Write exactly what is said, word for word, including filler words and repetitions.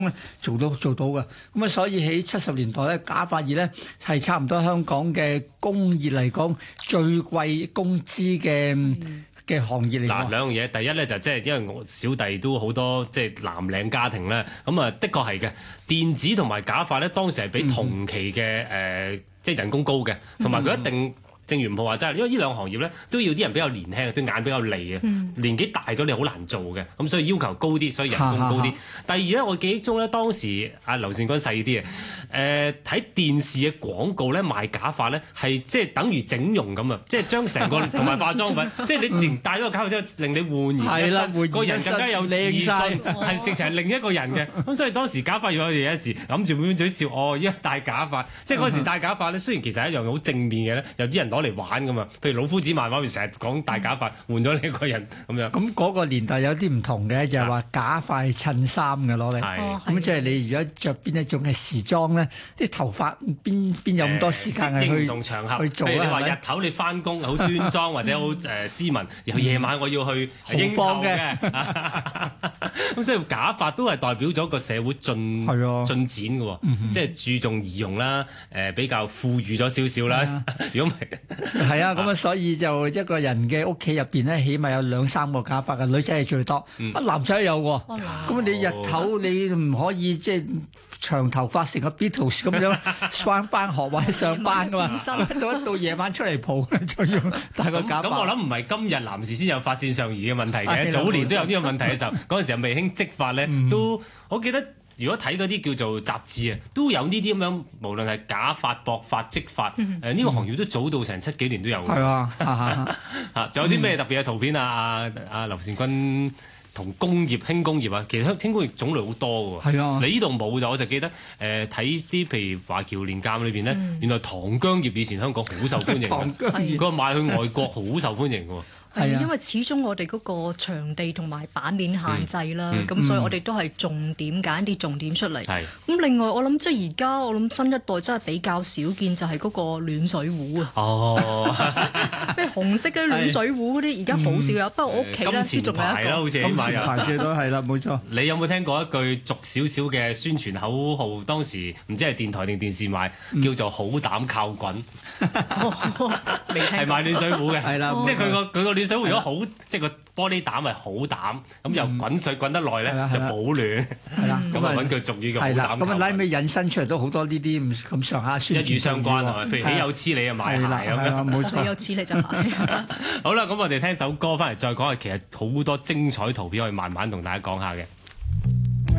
做到做到嘅。咁啊，所以喺七十年代咧，假髮業咧係差唔多香港嘅工業嚟講最貴工資嘅嘅行業嚟。 嗱，兩樣嘢，第一咧就即係因為我小弟都好多即係藍領家庭咧，咁啊的確係嘅，電子同埋假髮咧當時係比同期嘅誒即係人工高嘅，同埋佢一定。正如吳浩話齋，因為呢兩個行業咧都要啲人比較年輕，對眼比較利嘅，嗯、年紀大咗你好難做嘅，咁所以要求高啲，所以人工高啲。第二咧，我記憶中咧當時阿劉善君細啲嘅，誒、呃、睇電視嘅廣告咧賣假髮咧係即係等於整容咁啊，即係將成個同埋化妝品，即係你自然戴咗個假髮之後令你煥然一新，個人更加有自信，係直情係另一個人嘅。咁所以當時假髮要我哋有時諗住滿嘴笑，哦，依家戴假髮，即係嗰時戴假髮咧，雖然其實係一樣好正面嘅咧，有啲人攞嚟玩噶嘛，譬如老夫子漫畫，咪成日講戴假髮換咗你一個人咁樣。咁嗰個年代有啲唔同嘅，就係話假髮係襯衫嘅攞嚟。咁即係你如果着邊一種嘅時裝咧，啲頭髮邊邊有咁多時間係去唔同場合去做咧？譬如你話日頭你翻工好端莊或者好誒斯文，然後夜晚我要去應酬嘅。咁所以假髮都係代表咗個社會進進展嘅，即係注重儀容啦，誒比較富裕咗少少啦。如果係啊，咁啊，所以就一個人嘅屋企入邊咧，起碼有兩三個假髮嘅，女仔係最多，啊、嗯、男仔有喎。咁、哦、你日頭你唔可以即係長頭髮成個 Beatles 咁樣翻班學或者上班噶嘛，到一到夜晚出嚟蒲就要戴個假髮。咁我諗唔係今日男士先有髮線上移嘅問題嘅，早年都有呢個問題嘅時候，嗰陣時候未興織髮咧，嗯、都我記得。如果睇嗰啲叫做雜誌啊，都有呢啲咁樣，無論係假髮、薄髮、織髮，誒呢、嗯呃呢個行業都早到成七幾年都有嘅。係啊，嚇！仲有啲咩特別嘅圖片啊？阿阿劉善君同工業輕工業啊，其實輕工業種類好多嘅喎。係啊，你呢度冇就我就記得誒睇啲譬如華僑年鑑裏邊咧，嗯、原來糖漿業以前香港好受歡迎嘅，糖漿業佢賣去外國好受歡迎嘅喎。 係，因為始終我哋嗰個場地同埋版面限制啦，咁、嗯、所以我哋都係重點揀啲重點出嚟。咁、嗯、另外我諗即係而家我諗新一代真係比較少見就係嗰個暖水壺啊。哦，咩紅色嘅暖水壺嗰啲而家好少有，嗯、不過我屋企咧先仲有一個。好似金錢牌最多係啦，冇錯。 你有冇聽過一句俗少少嘅宣傳口號？當時唔知係電台定電視賣，嗯、叫做好膽靠滾。係賣暖水壺嘅，係啦，即係佢個佢個暖水壺如果好，即係個玻璃膽係好膽，咁又滾水滾得耐咧就保暖。係啦，咁啊揾句俗語嘅好膽靠滾。 咁啊拉尾引申出嚟都好多呢啲咁上下宣傳。 一語相關係咪？譬如豈有此理啊賣鞋咁樣。 冇錯， 豈有此理就係。 好啦，咁我哋聽首歌翻嚟再講下，其實好多精彩圖片可以慢慢同大家講下嘅。